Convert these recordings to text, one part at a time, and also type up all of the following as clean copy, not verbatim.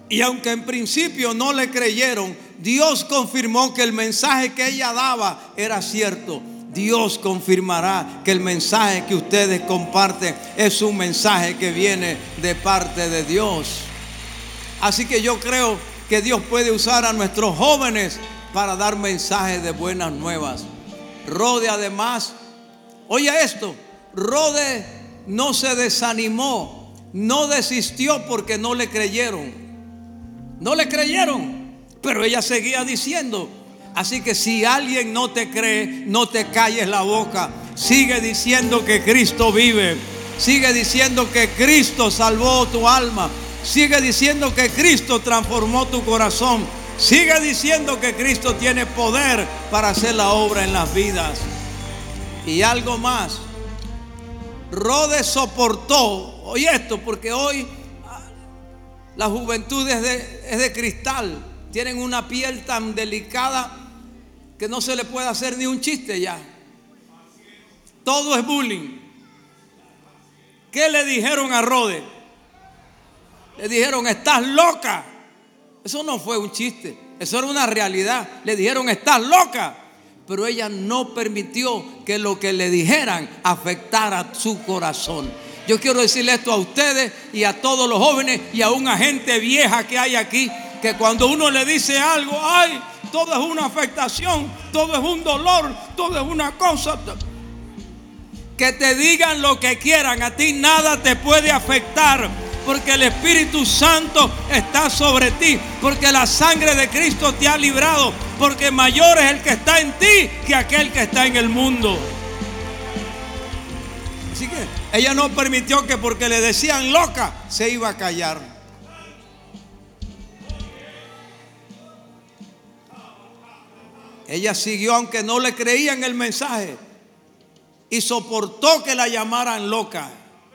Y aunque en principio no le creyeron, Dios confirmó que el mensaje que ella daba era cierto. Dios confirmará que el mensaje que ustedes comparten es un mensaje que viene de parte de Dios. Así que yo creo que Dios puede usar a nuestros jóvenes para dar mensajes de buenas nuevas. Rode además, oye esto, Rode no se desanimó, no desistió porque no le creyeron. No le creyeron, pero ella seguía diciendo. Así que si alguien no te cree, no te calles la boca. Sigue diciendo que Cristo vive. Sigue diciendo que Cristo salvó tu alma. Sigue diciendo que Cristo transformó tu corazón. Sigue diciendo que Cristo tiene poder para hacer la obra en las vidas. Y algo más, Rode soportó. Oye esto, porque hoy la juventud es de cristal. Tienen una piel tan delicada que no se le puede hacer ni un chiste ya. Todo es bullying. ¿Qué le dijeron a Rode? Le dijeron: estás loca. Eso no fue un chiste, eso era una realidad. Le dijeron: estás loca. Pero ella no permitió que lo que le dijeran afectara su corazón. Yo quiero decirle esto a ustedes y a todos los jóvenes y a una gente vieja que hay aquí, que cuando uno le dice algo, ay, todo es una afectación, todo es un dolor, todo es una cosa. Que te digan lo que quieran, a ti nada te puede afectar, porque el Espíritu Santo está sobre ti, porque la sangre de Cristo te ha librado, porque mayor es el que está en ti que aquel que está en el mundo. Así que ella no permitió que porque le decían loca se iba a callar. Ella siguió aunque no le creían el mensaje y soportó que la llamaran loca.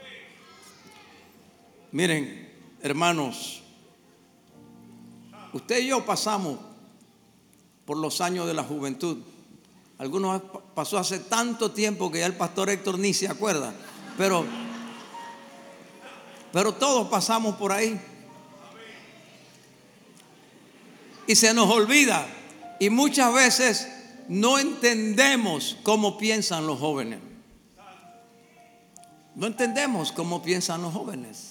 Miren, hermanos, usted y yo pasamos por los años de la juventud. Algunos pasó hace tanto tiempo que ya el pastor Héctor ni se acuerda, pero todos pasamos por ahí y se nos olvida, y muchas veces no entendemos cómo piensan los jóvenes. No entendemos cómo piensan los jóvenes.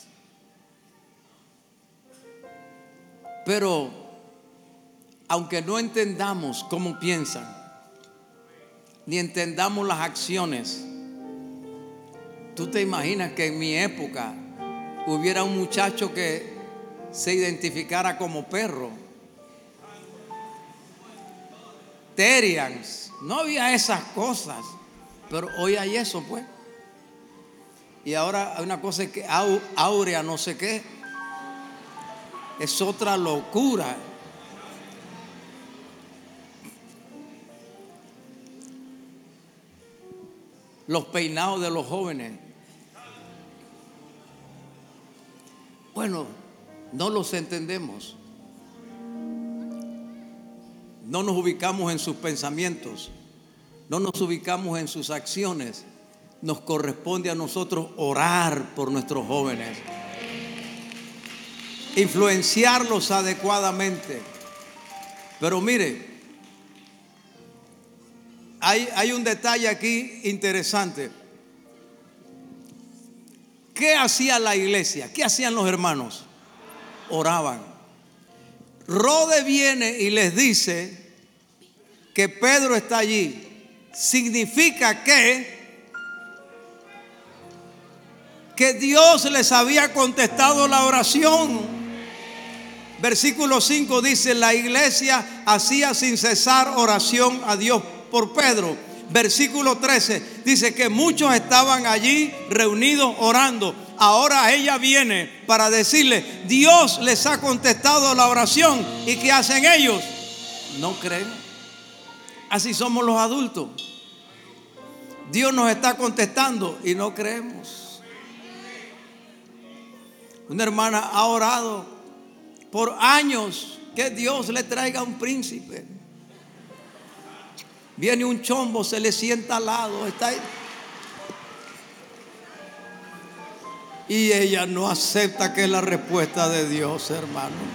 Pero aunque no entendamos cómo piensan, ni entendamos las acciones, tú te imaginas que en mi época hubiera un muchacho que se identificara como perro. Terians, no había esas cosas, pero hoy hay eso, pues. Y ahora hay una cosa que áurea no sé qué, es otra locura. Los peinados de los jóvenes, bueno, no los entendemos. No nos ubicamos en sus pensamientos, no nos ubicamos en sus acciones. Nos corresponde a nosotros orar por nuestros jóvenes, influenciarlos adecuadamente. Pero mire, hay un detalle aquí interesante. ¿Qué hacía la iglesia? ¿Qué hacían los hermanos? Oraban. Rode viene y les dice que Pedro está allí. Significa que Dios les había contestado la oración. Versículo 5 dice: la iglesia hacía sin cesar oración a Dios por Pedro. Versículo 13 dice que muchos estaban allí reunidos orando. Ahora ella viene para decirle: Dios les ha contestado la oración. ¿Y qué hacen ellos? No creen. Así somos los adultos. Dios nos está contestando y no creemos. Una hermana ha orado por años que Dios le traiga un príncipe. Viene un chombo, se le sienta al lado, está ahí, y ella no acepta que es la respuesta de Dios, hermano.